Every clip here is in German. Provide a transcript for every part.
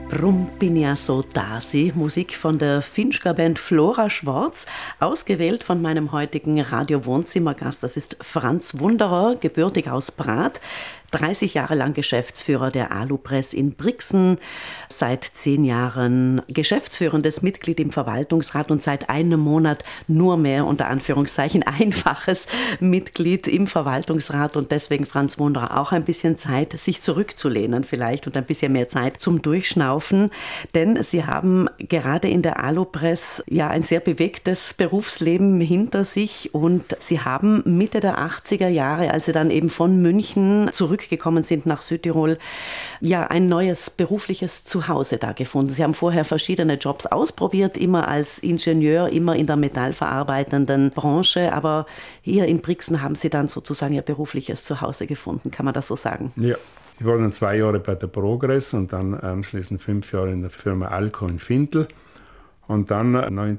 Drum bin ja so dasi, Musik von der Finsker Band Flora Schwarz, ausgewählt von meinem heutigen Radio-Wohnzimmergast. Das ist Franz Wunderer, gebürtig aus Brath, 30 Jahre lang Geschäftsführer der Alupress in Brixen, seit 10 Jahren geschäftsführendes Mitglied im Verwaltungsrat und seit einem Monat nur mehr, unter Anführungszeichen, einfaches Mitglied im Verwaltungsrat und deswegen, Franz Wunderer, auch ein bisschen Zeit, sich zurückzulehnen vielleicht und ein bisschen mehr Zeit zum Durchschnaufen, denn Sie haben gerade in der Alupress ja ein sehr bewegtes Berufsleben hinter sich und Sie haben Mitte der 80er Jahre, als Sie dann eben von München zurückgekommen sind nach Südtirol, ja ein neues berufliches Zuhause da gefunden. Sie haben vorher verschiedene Jobs ausprobiert, immer als Ingenieur, immer in der metallverarbeitenden Branche, aber hier in Brixen haben Sie dann sozusagen Ihr berufliches Zuhause gefunden. Kann man das so sagen? Ja, ich war dann 2 Jahre bei der Progress und dann anschließend 5 Jahre in der Firma Alco in Fintel. Und dann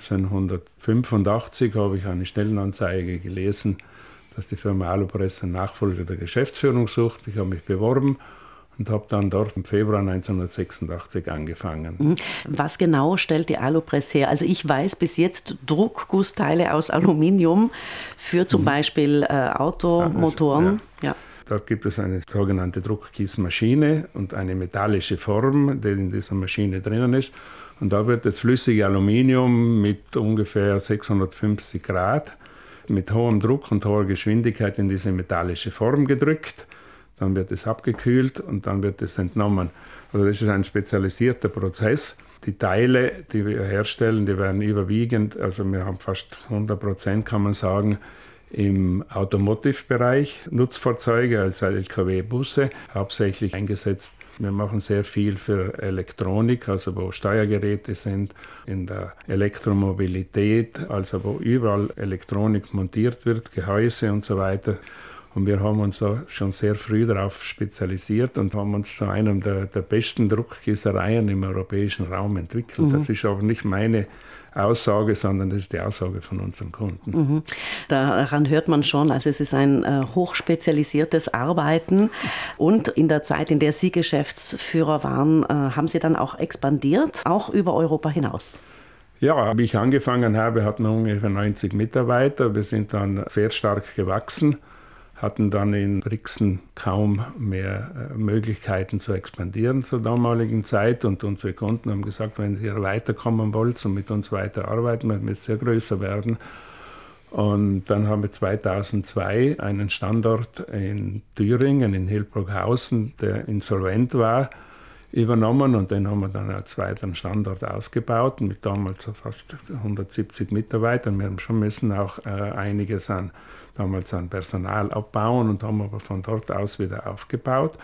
1985 habe ich eine Stellenanzeige gelesen, dass die Firma Alupress einen Nachfolger der Geschäftsführung sucht. Ich habe mich beworben und habe dann dort im Februar 1986 angefangen. Was genau stellt die Alupress her? Also ich weiß bis jetzt Druckgussteile aus Aluminium für zum Beispiel Automotoren. Ja. Dort gibt es eine sogenannte Druckgießmaschine und eine metallische Form, die in dieser Maschine drinnen ist. Und da wird das flüssige Aluminium mit ungefähr 650 Grad mit hohem Druck und hoher Geschwindigkeit in diese metallische Form gedrückt. Dann wird es abgekühlt und dann wird es entnommen. Also das ist ein spezialisierter Prozess. Die Teile, die wir herstellen, die werden überwiegend, also wir haben fast 100%, kann man sagen, im Automotive-Bereich, Nutzfahrzeuge, also LKW-Busse, hauptsächlich eingesetzt. Wir machen sehr viel für Elektronik, also wo Steuergeräte sind, in der Elektromobilität, also wo überall Elektronik montiert wird, Gehäuse und so weiter. Und wir haben uns da schon sehr früh darauf spezialisiert und haben uns zu einem der besten Druckgießereien im europäischen Raum entwickelt. Das ist aber nicht meine Aussage, sondern das ist die Aussage von unseren Kunden. Daran hört man schon, also es ist ein hochspezialisiertes Arbeiten und in der Zeit, in der Sie Geschäftsführer waren, haben Sie dann auch expandiert, auch über Europa hinaus? Ja, wie ich angefangen habe, hatten wir ungefähr 90 Mitarbeiter. Wir sind dann sehr stark gewachsen, hatten dann in Brixen kaum mehr Möglichkeiten zu expandieren zur damaligen Zeit. Und unsere Kunden haben gesagt, wenn ihr weiterkommen wollt und mit uns weiterarbeiten, dann müsst ihr größer werden. Und dann haben wir 2002 einen Standort in Thüringen, in Hildburghausen, der insolvent war, übernommen. Und den haben wir dann als zweiten Standort ausgebaut mit damals fast 170 Mitarbeitern. Wir haben schon müssen auch einiges damals an Personal abbauen und haben aber von dort aus wieder aufgebaut.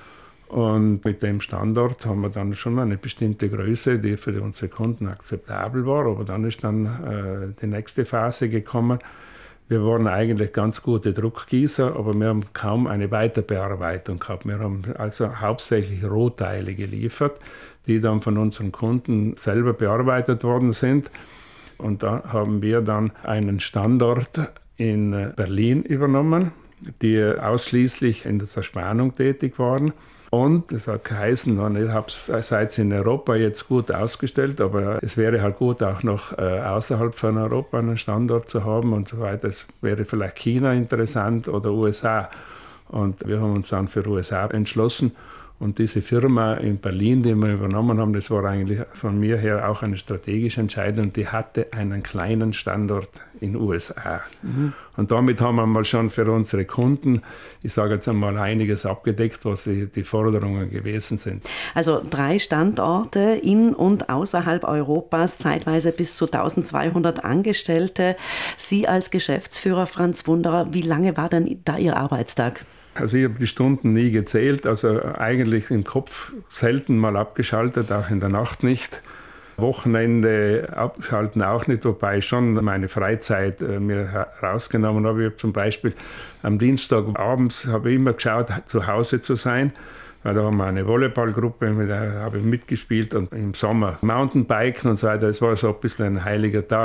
Und mit dem Standort haben wir dann schon eine bestimmte Größe, die für unsere Kunden akzeptabel war. Aber dann ist dann die nächste Phase gekommen. Wir waren eigentlich ganz gute Druckgießer, aber wir haben kaum eine Weiterbearbeitung gehabt. Wir haben also hauptsächlich Rohteile geliefert, die dann von unseren Kunden selber bearbeitet worden sind. Und da haben wir dann einen Standort in Berlin übernommen, die ausschließlich in der Zerspannung tätig waren. Und es hat geheißen, ihr seid in Europa jetzt gut ausgestellt, aber es wäre halt gut, auch noch außerhalb von Europa einen Standort zu haben und so weiter. Es wäre vielleicht China interessant oder USA. Und wir haben uns dann für USA entschlossen. Und diese Firma in Berlin, die wir übernommen haben, das war eigentlich von mir her auch eine strategische Entscheidung. Die hatte einen kleinen Standort in den USA. Und damit haben wir mal schon für unsere Kunden, ich sage jetzt einmal, einiges abgedeckt, was die Forderungen gewesen sind. Also 3 Standorte in und außerhalb Europas, zeitweise bis zu 1200 Angestellte. Sie als Geschäftsführer, Franz Wunderer, wie lange war denn da Ihr Arbeitstag? Also ich habe die Stunden nie gezählt, also eigentlich im Kopf selten mal abgeschaltet, auch in der Nacht nicht. Wochenende abschalten auch nicht, wobei ich schon meine Freizeit mir rausgenommen habe. Ich habe zum Beispiel am Dienstagabends habe ich immer geschaut, zu Hause zu sein. Weil da haben wir eine Volleyballgruppe, mit der habe ich mitgespielt und im Sommer Mountainbiken und so weiter. Das war so ein bisschen ein heiliger Tag.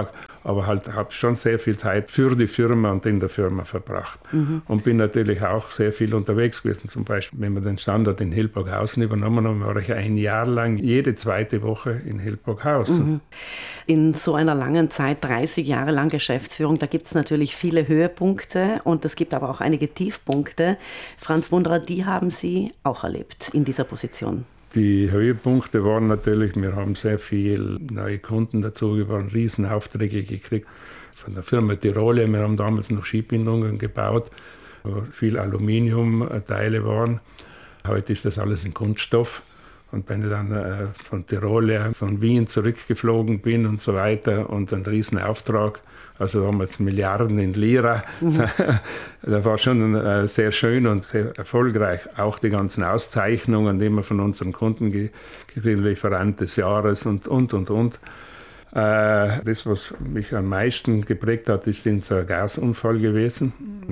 aber halt habe schon sehr viel Zeit für die Firma und in der Firma verbracht. Und bin natürlich auch sehr viel unterwegs gewesen. Zum Beispiel, wenn wir den Standort in Hildburghausen übernommen haben, war ich ein Jahr lang jede zweite Woche in Hildburghausen. In so einer langen Zeit, 30 Jahre lang Geschäftsführung, da gibt es natürlich viele Höhepunkte und es gibt aber auch einige Tiefpunkte. Franz Wunderer, die haben Sie auch erlebt in dieser Position. Die Höhepunkte waren natürlich, wir haben sehr viele neue Kunden dazu gewonnen, Riesenaufträge gekriegt von der Firma Tirole. Wir haben damals noch Skibindungen gebaut, wo viel Aluminiumteile waren. Heute ist das alles in Kunststoff. Und wenn ich dann von Tirol, von Wien zurückgeflogen bin und so weiter und einen Riesenauftrag, also damals Milliarden in Lira, das war schon sehr schön und sehr erfolgreich. Auch die ganzen Auszeichnungen, die wir von unseren Kunden gekriegt, Lieferant des Jahres und. Das, was mich am meisten geprägt hat, ist unser Gasunfall gewesen,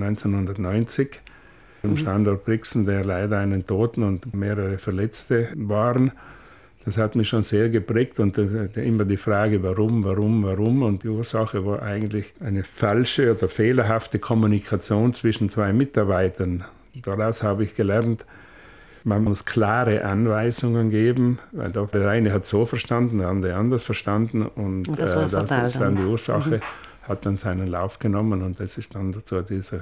1990. Im Standort Brixen, der leider einen Toten und mehrere Verletzte waren. Das hat mich schon sehr geprägt und immer die Frage, warum. Und die Ursache war eigentlich eine falsche oder fehlerhafte Kommunikation zwischen zwei Mitarbeitern. Daraus habe ich gelernt, man muss klare Anweisungen geben, weil der eine hat so verstanden, der andere anders verstanden und das ist dann die Ursache. Hat dann seinen Lauf genommen und das ist dann zu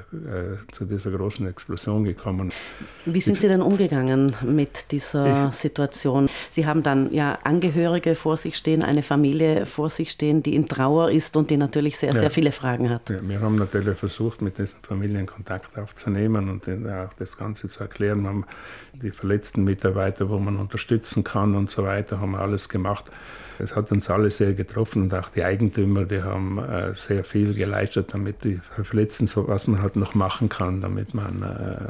dieser großen Explosion gekommen. Wie sind Sie denn umgegangen mit dieser Situation? Sie haben dann ja Angehörige vor sich stehen, eine Familie vor sich stehen, die in Trauer ist und die natürlich sehr, sehr viele Fragen hat. Ja, wir haben natürlich versucht, mit diesen Familien Kontakt aufzunehmen und auch das Ganze zu erklären. Wir haben die verletzten Mitarbeiter, wo man unterstützen kann und so weiter, haben wir alles gemacht. Es hat uns alle sehr getroffen und auch die Eigentümer, die haben sehr viel geleistet, damit die Verletzten, so was man halt noch machen kann, damit man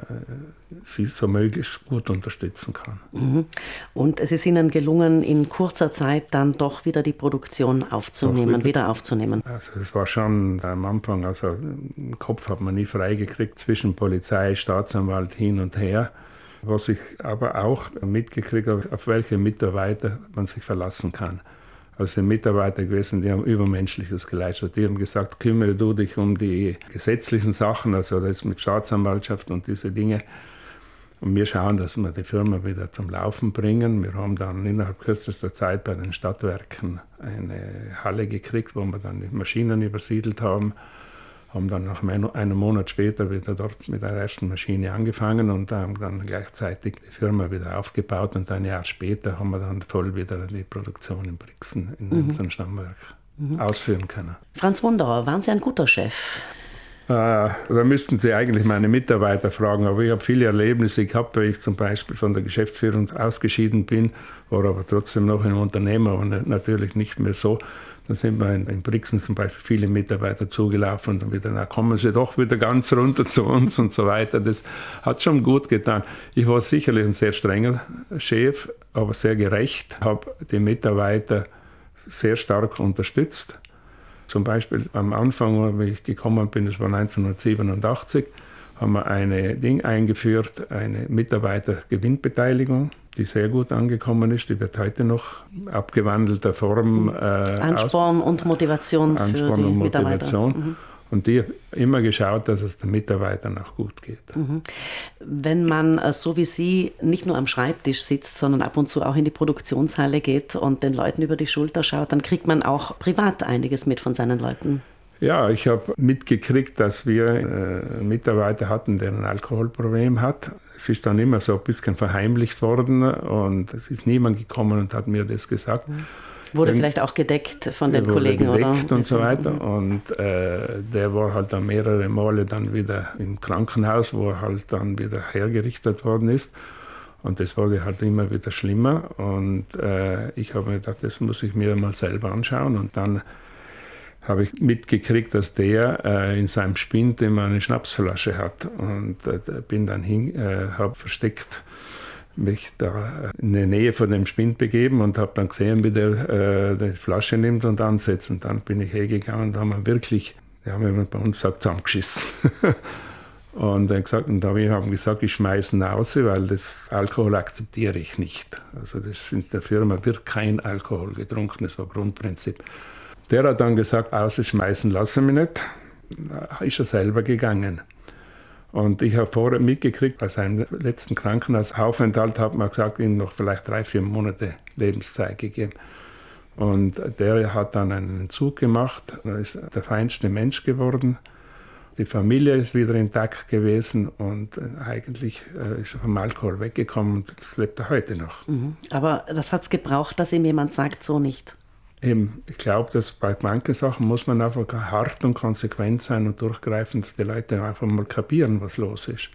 sie so möglichst gut unterstützen kann. Und es ist Ihnen gelungen, in kurzer Zeit dann doch wieder die Produktion wieder aufzunehmen. Also es war schon am Anfang, also im Kopf hat man nie freigekriegt zwischen Polizei, Staatsanwalt hin und her. Was ich aber auch mitgekriegt habe, auf welche Mitarbeiter man sich verlassen kann. Also sind Mitarbeiter gewesen, die haben Übermenschliches geleistet. Die haben gesagt, kümmere du dich um die gesetzlichen Sachen, also das mit Staatsanwaltschaft und diese Dinge. Und wir schauen, dass wir die Firma wieder zum Laufen bringen. Wir haben dann innerhalb kürzester Zeit bei den Stadtwerken eine Halle gekriegt, wo wir dann die Maschinen übersiedelt haben. Haben dann nach einem Monat später wieder dort mit der ersten Maschine angefangen und haben dann gleichzeitig die Firma wieder aufgebaut und ein Jahr später haben wir dann voll wieder die Produktion in Brixen in unserem Stammwerk ausführen können. Franz Wunderer, waren Sie ein guter Chef? Da müssten Sie eigentlich meine Mitarbeiter fragen, aber ich habe viele Erlebnisse gehabt, weil ich zum Beispiel von der Geschäftsführung ausgeschieden bin, war aber trotzdem noch ein Unternehmer, aber natürlich nicht mehr so. Da sind wir in Brixen zum Beispiel viele Mitarbeiter zugelaufen und dann wieder, na, kommen Sie doch wieder ganz runter zu uns und so weiter. Das hat schon gut getan. Ich war sicherlich ein sehr strenger Chef, aber sehr gerecht, habe die Mitarbeiter sehr stark unterstützt. Zum Beispiel am Anfang, als ich gekommen bin, das war 1987, haben wir eingeführt, eine Mitarbeitergewinnbeteiligung, die sehr gut angekommen ist. Die wird heute noch abgewandelter Form Ansporn und Motivation für die Mitarbeiter. Und die haben immer geschaut, dass es den Mitarbeitern auch gut geht. Wenn man so wie Sie nicht nur am Schreibtisch sitzt, sondern ab und zu auch in die Produktionshalle geht und den Leuten über die Schulter schaut, dann kriegt man auch privat einiges mit von seinen Leuten. Ja, ich habe mitgekriegt, dass wir einen Mitarbeiter hatten, der ein Alkoholproblem hat. Es ist dann immer so ein bisschen verheimlicht worden und es ist niemand gekommen und hat mir das gesagt. Wurde vielleicht auch gedeckt von den Kollegen, oder? Und so weiter. Und der war halt dann mehrere Male dann wieder im Krankenhaus, wo er halt dann wieder hergerichtet worden ist. Und das wurde halt immer wieder schlimmer. Und ich habe mir gedacht, das muss ich mir mal selber anschauen. Und dann habe ich mitgekriegt, dass der in seinem Spind immer eine Schnapsflasche hat. Und bin dann habe versteckt mich da in der Nähe von dem Spind begeben und habe dann gesehen, wie der die Flasche nimmt und ansetzt. Und dann bin ich hergegangen und haben wir wirklich, wie man bei uns sagt, zusammengeschissen. Und dann haben gesagt, ich schmeiße ihn raus, weil das Alkohol akzeptiere ich nicht. Also in der Firma wird kein Alkohol getrunken, das war Grundprinzip. Der hat dann gesagt, ausschmeißen lassen wir nicht. Ist er selber gegangen. Und ich habe vorher mitgekriegt, bei seinem letzten Krankenhausaufenthalt hat man gesagt, ihm noch vielleicht 3-4 Monate Lebenszeit gegeben. Und der hat dann einen Entzug gemacht, er ist der feinste Mensch geworden. Die Familie ist wieder intakt gewesen und eigentlich ist er vom Alkohol weggekommen und das lebt er heute noch. Aber das hat es gebraucht, dass ihm jemand sagt, so nicht. Eben, ich glaube, dass bei manchen Sachen muss man einfach hart und konsequent sein und durchgreifen, dass die Leute einfach mal kapieren, was los ist.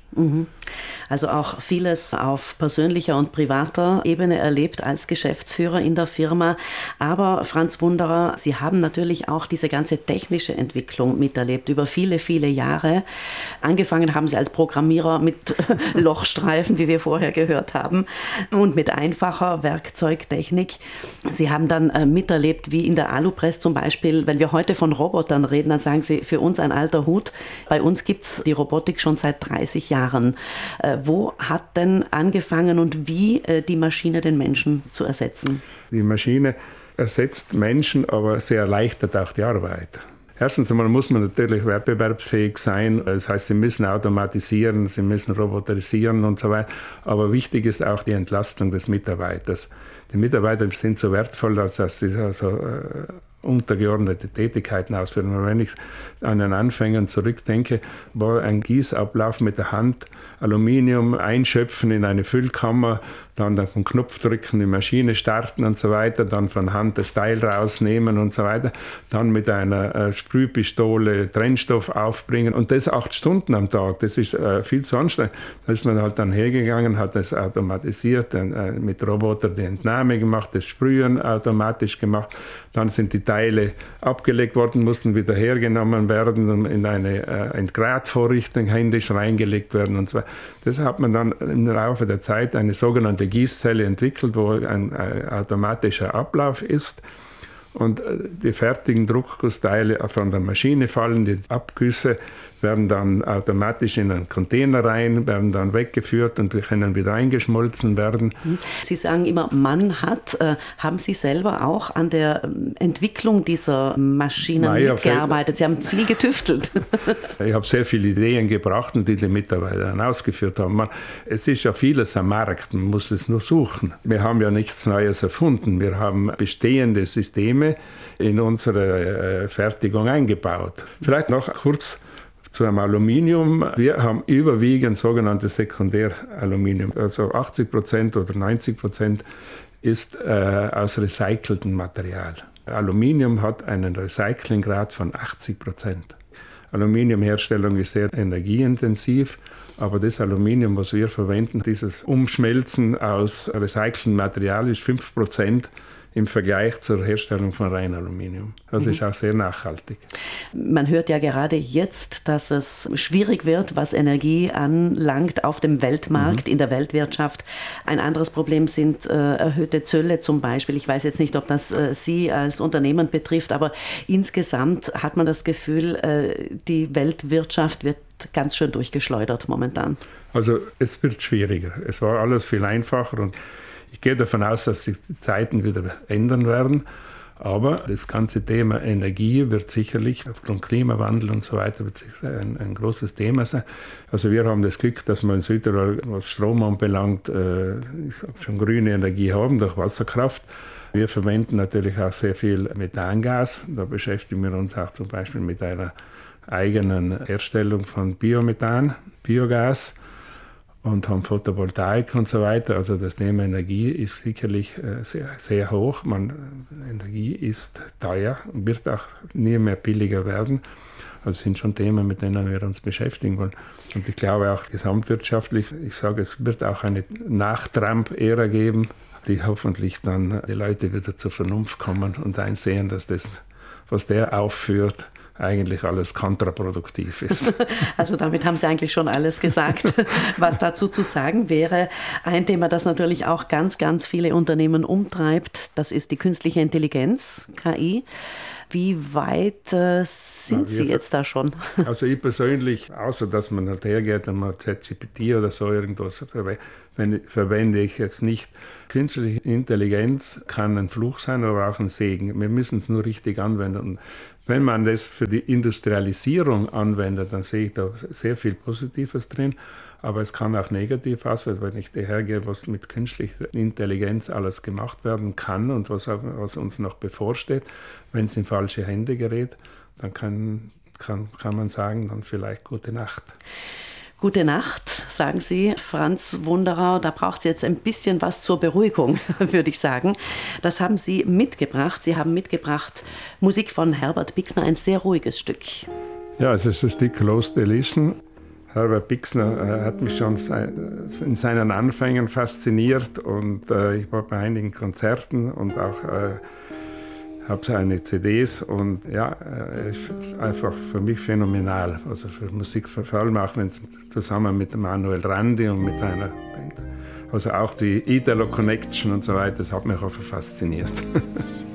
Also auch vieles auf persönlicher und privater Ebene erlebt als Geschäftsführer in der Firma. Aber Franz Wunderer, Sie haben natürlich auch diese ganze technische Entwicklung miterlebt über viele, viele Jahre. Angefangen haben Sie als Programmierer mit Lochstreifen, wie wir vorher gehört haben, und mit einfacher Werkzeugtechnik. Sie haben dann miterlebt, wie in der Alupress zum Beispiel, wenn wir heute von Robotern reden, dann sagen Sie, für uns ein alter Hut. Bei uns gibt es die Robotik schon seit 30 Jahren. Wo hat denn angefangen und wie die Maschine den Menschen zu ersetzen? Die Maschine ersetzt Menschen, aber sie erleichtert auch die Arbeit. Erstens einmal muss man natürlich wettbewerbsfähig sein. Das heißt, sie müssen automatisieren, sie müssen roboterisieren und so weiter. Aber wichtig ist auch die Entlastung des Mitarbeiters. Die Mitarbeiter sind so wertvoll, dass sie untergeordnete Tätigkeiten ausführen. Wenn ich an den Anfängern zurückdenke, war ein Gießablauf mit der Hand, Aluminium einschöpfen in eine Füllkammer, dann vom Knopf drücken, die Maschine starten und so weiter, dann von Hand das Teil rausnehmen und so weiter, dann mit einer Sprühpistole Trennstoff aufbringen und das 8 Stunden am Tag. Das ist viel zu anstrengend. Da ist man halt dann hergegangen, hat das automatisiert, mit Roboter die Entnahme gemacht, das Sprühen automatisch gemacht, dann sind die Teile abgelegt worden, mussten wieder hergenommen werden und in eine Entgratvorrichtung händisch reingelegt werden und so weiter. Das hat man dann im Laufe der Zeit eine sogenannte Gießzelle entwickelt, wo ein automatischer Ablauf ist. Und die fertigen Druckgussteile von der Maschine fallen, die Abgüsse werden dann automatisch in einen Container rein, werden dann weggeführt und können wieder eingeschmolzen werden. Sie sagen immer, man hat. Haben Sie selber auch an der Entwicklung dieser Maschinen mitgearbeitet? Sie haben viel getüftelt. Ich habe sehr viele Ideen gebracht und die Mitarbeiter dann ausgeführt haben. Es ist ja vieles am Markt, man muss es nur suchen. Wir haben ja nichts Neues erfunden. Wir haben bestehende Systeme in unsere Fertigung eingebaut. Vielleicht noch kurz zu einem Aluminium. Wir haben überwiegend sogenanntes Sekundäraluminium. Also 80% oder 90% ist aus recyceltem Material. Aluminium hat einen Recyclinggrad von 80%. Aluminiumherstellung ist sehr energieintensiv, aber das Aluminium, was wir verwenden, dieses Umschmelzen aus recyceltem Material ist 5% im Vergleich zur Herstellung von reinem Aluminium. Also ist auch sehr nachhaltig. Man hört ja gerade jetzt, dass es schwierig wird, was Energie anlangt auf dem Weltmarkt, in der Weltwirtschaft. Ein anderes Problem sind erhöhte Zölle zum Beispiel. Ich weiß jetzt nicht, ob das Sie als Unternehmen betrifft, aber insgesamt hat man das Gefühl, die Weltwirtschaft wird ganz schön durchgeschleudert momentan. Also es wird schwieriger. Es war alles viel einfacher und ich gehe davon aus, dass sich die Zeiten wieder ändern werden. Aber das ganze Thema Energie wird sicherlich aufgrund Klimawandel und so weiter wird ein großes Thema sein. Also wir haben das Glück, dass wir in Südtirol, was Strom anbelangt, schon grüne Energie haben durch Wasserkraft. Wir verwenden natürlich auch sehr viel Methangas. Da beschäftigen wir uns auch zum Beispiel mit einer eigenen Herstellung von Biomethan, Biogas. Und haben Photovoltaik und so weiter. Also das Thema Energie ist sicherlich sehr, sehr hoch. Energie ist teuer und wird auch nie mehr billiger werden. Also sind schon Themen, mit denen wir uns beschäftigen wollen. Und ich glaube auch gesamtwirtschaftlich, ich sage, es wird auch eine Nach-Trump-Ära geben, die hoffentlich dann die Leute wieder zur Vernunft kommen und einsehen, dass das, was der aufführt, eigentlich alles kontraproduktiv ist. Also damit haben Sie eigentlich schon alles gesagt, was dazu zu sagen wäre. Ein Thema, das natürlich auch ganz, ganz viele Unternehmen umtreibt, das ist die künstliche Intelligenz, KI. Wie weit sind Sie jetzt da schon? Also ich persönlich, außer dass man halt hergeht und mal ChatGPT oder so irgendwas, verwende ich es nicht. Künstliche Intelligenz kann ein Fluch sein, aber auch ein Segen. Wir müssen es nur richtig anwenden. Und wenn man das für die Industrialisierung anwendet, dann sehe ich da sehr viel Positives drin. Aber es kann auch negativ aussehen, wenn ich dahergehe, was mit künstlicher Intelligenz alles gemacht werden kann und was uns noch bevorsteht. Wenn es in falsche Hände gerät, dann kann man sagen, dann vielleicht gute Nacht. Gute Nacht, sagen Sie, Franz Wunderer. Da braucht es jetzt ein bisschen was zur Beruhigung, würde ich sagen. Das haben Sie mitgebracht. Sie haben mitgebracht Musik von Herbert Bixner, ein sehr ruhiges Stück. Ja, es ist das Stück Lost Elision. Herbert Bixner hat mich schon in seinen Anfängen fasziniert und ich war bei einigen Konzerten und auch habe seine CDs und ja, ist einfach für mich phänomenal. Also für Musik, vor allem auch wenn es zusammen mit Manuel Randi und mit seiner Band, also auch die Italo Connection und so weiter, das hat mich auch fasziniert.